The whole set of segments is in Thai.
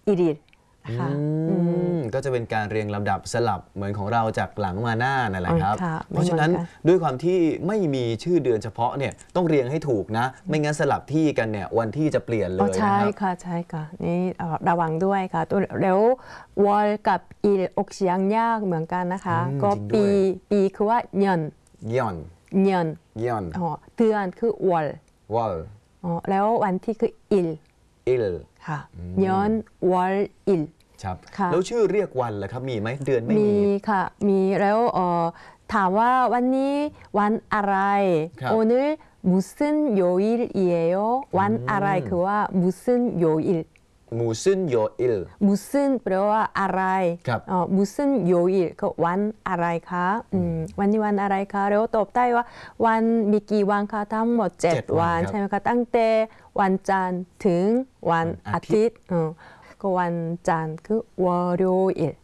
1일ค่ะก็จะเป็นการเรียงลำดับสลับเหมือนของเราจากหลังมาหน้านั่นแหละครับเพราะฉะนั้นด้วยความที่ไม่มีชื่อเดือนเฉพาะเนี่ยต้องเรียงให้ถูกนะไม่งั้นสลับที่กันเนี่ยวันที่จะเปลี่ยนเลยนะครับใช่ค่ะนี่ระวังด้วยค่ะแล้ววอลกับอีลออกเสียงยากเหมือนกันนะคะก็ปีคือว่าเยนเดือนคือวอลแล้ววันที่คืออิลค่ะเยนวอลอิลครับแล้วชื่อเรียกวันล่ะครับมีไหมเดือนไม่มีค่ะมีแล้วถามว่าวันนี้วันอะไรโอเนลมุสึนโยอิลเอโอวันอะไรคือว่ามุสึนโยอิลมุสึนแปลว่าอะไรมุสึนโยอิลก็วันอะไรคะวันนี้วันอะไรคะแล้วตอบได้ว่าวันมีกี่วันคะทั้งหมด7 วันใช่ไหมคะตั้งแต่วันจันทร์ถึงวันอาทิตย์ก็วันจันทร์คือวอโรอิล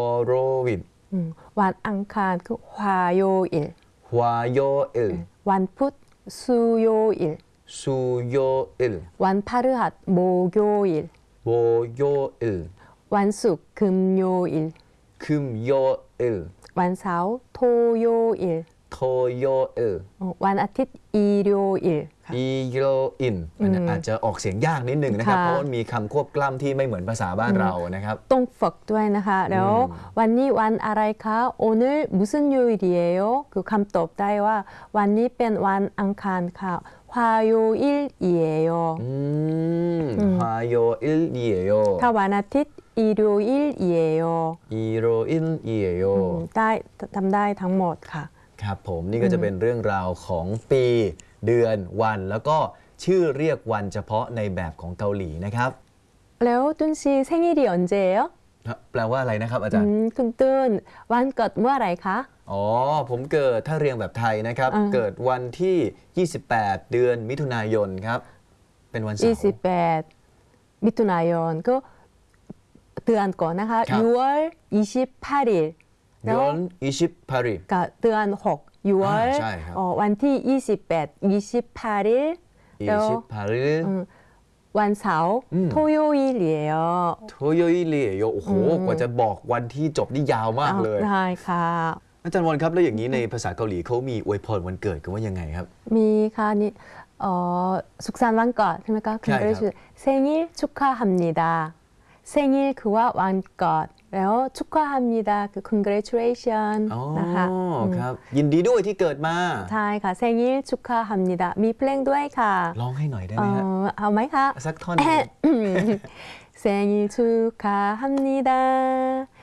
วันอังคารคือฮวาโยอิลวันพุธซูโยอิลวันพฤหัสโมโยอิลวันศุกร์คึมโยอิลวันเสาร์โทโยอิลวันอาทิตย์อีโรอิลอาจจะออกเสียงยากนิดหนึ่งนะครับเพราะมันมีคำควบกล้ำที่ไม่เหมือนภาษาบ้านเรานะครับต้องฝึกด้วยนะคะแล้ววันนี้วันอะไรคะโอเนลมุสึนโยอิลเอโอคือคำตอบได้ว่าวันนี้เป็นวันอังคารค่ะฮวาโยอิลเอโอถ้าวันอาทิตย์อีโรอิลเอโอได้ทำได้ทั้งหมดค่ะครับผมนี่ก็จะเป็นเรื่องราวของปีเดือนวันแล้วก็ชื่อเรียกวันเฉพาะในแบบของเกาหลีนะครับแล้วตุนซี생일이 언제예요? แปลว่าอะไรนะครับอาจารย์คุณตุนวันเกิดเมื่อไหร่คะผมเกิดถ้าเรียงแบบไทยนะครับเกิดวันที่28เดือนมิถุนายนครับเป็นวันเสาร์ 28มิถุนายนก็เดือนก่อนนะคะ6월 28일 เดือน28 กับเดือน66월วันที่28일แล้ววันเสาร์โทโยอิเลียโอ้โหกว่าจะบอกวันที่จบนี่ยาวมากเลยใช่ค่ะอาจารย์วันครับแล้วอย่างนี้ในภาษาเกาหลีเขามีอวยพรวันเกิดกันว่ายังไงครับมีค่ะนี่สุขสันต์วันเกิดใช่ไหมคะคุณก็จะ생일 축하합니다 생일คือว่าวันเกิดแล้ว축하합니다คือ congratulation นะคะครับยินดีด้วยที่เกิดมาใช่ค่ะ생일 축하합니다มีเพลงด้วยค่ะร้องให้หน่อยได้ไหมฮะเอาไหมคะสักท่อน 생일 축하합니다